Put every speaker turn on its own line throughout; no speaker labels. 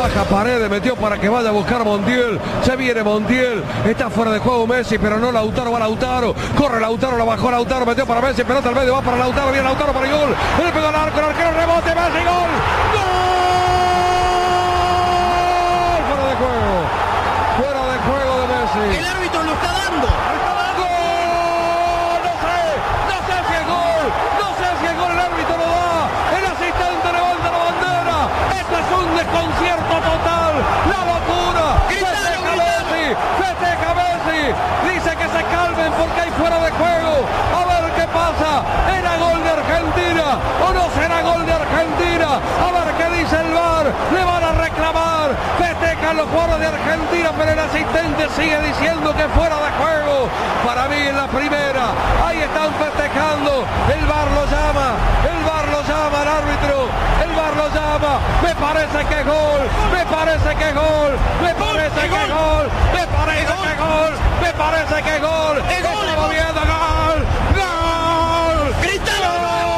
baja Paredes, metió para que vaya a buscar Montiel. Se viene Montiel, está fuera de juego Messi, pero no Lautaro, va Lautaro. Corre Lautaro, la bajó Lautaro, metió para Messi, pelota al medio, va para Lautaro, viene Lautaro para el gol. Le pegó al arco, el arquero rebote, Messi, gol. ¡Gol! Fuera de juego. Fuera de juego de Messi.
El árbitro lo está dando.
¡Gol! No sé si es gol. No sé si es gol, el árbitro lo da. El asistente levanta la bandera. Esto es un desconcierto total. La locura. Festeja Messi. Festeja Messi. Dice que se calmen porque hay fuera de juego. A ver qué pasa. ¿Era gol de Argentina o no será gol de Argentina? A ver qué dice el VAR. Le van a reclamar. Festejan los jugadores de Argentina, pero el asistente sigue diciendo que fuera de juego. Para mí en la primera. Ahí están festejando. El VAR lo llama. El VAR lo llama al árbitro. El VAR lo llama. Me parece que es gol. Me parece que es gol. Me parece que es gol. Me parece que es gol. Me parece que es gol. Estamos viendo gol. ¡Gol!
¡Grítalo!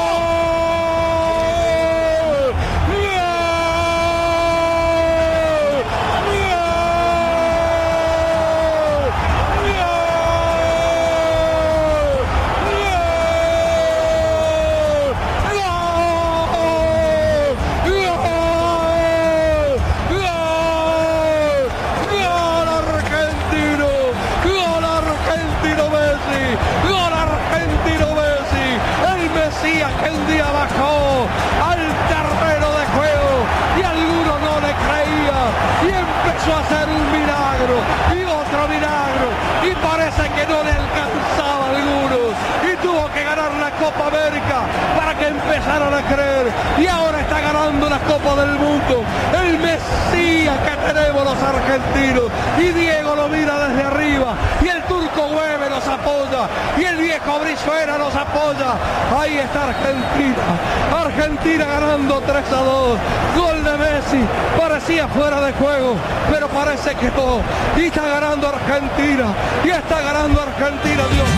Que un día bajó al terreno de juego y alguno no le creía y empezó a hacer un milagro y otro milagro y parece que no le alcanzaba a algunos y tuvo que ganar la Copa América para que empezaran a creer y ahora está ganando la Copa del Mundo, el Mesías que tenemos los argentinos y Diego lo mira desde arriba y el turco Güemes los apoya y el viejo Brizuela los apoya. Ahí está Argentina ganando 3-2, gol de Messi, parecía fuera de juego, pero parece que no, y está ganando Argentina, Dios